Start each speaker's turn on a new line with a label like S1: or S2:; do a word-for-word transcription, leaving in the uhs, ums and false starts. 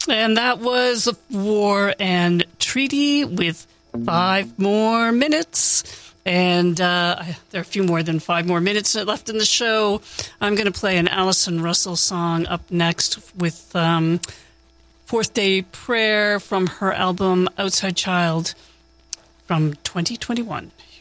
S1: And that was War and Treaty with five more minutes. And uh, there are a few more than five more minutes left in the show. I'm going to play an Allison Russell song up next with um, Fourth Day Prayer from her album Outside Child from twenty twenty-one.